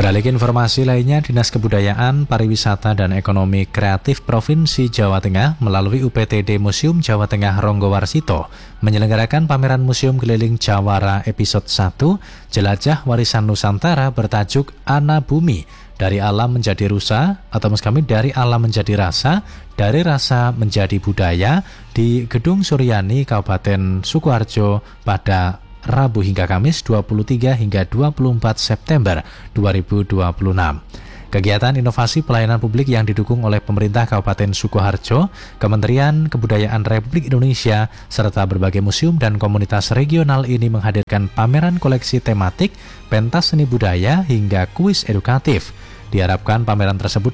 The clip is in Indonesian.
Beralih ke informasi lainnya, Dinas Kebudayaan, Pariwisata, dan Ekonomi Kreatif Provinsi Jawa Tengah melalui UPTD Museum Jawa Tengah Ronggowarsito menyelenggarakan pameran Museum Keliling Jawara episode 1 Jelajah Warisan Nusantara bertajuk Ana Bumi, dari alam menjadi rusa, atau maksud kami dari alam menjadi rasa, dari rasa menjadi budaya, di Gedung Suryani, Kabupaten Sukoharjo pada Rabu hingga Kamis 23 hingga 24 September 2026. Kegiatan inovasi pelayanan publik yang didukung oleh pemerintah Kabupaten Sukoharjo, Kementerian Kebudayaan Republik Indonesia, serta berbagai museum dan komunitas regional ini menghadirkan pameran koleksi tematik, pentas seni budaya, hingga kuis edukatif. Diharapkan pameran tersebut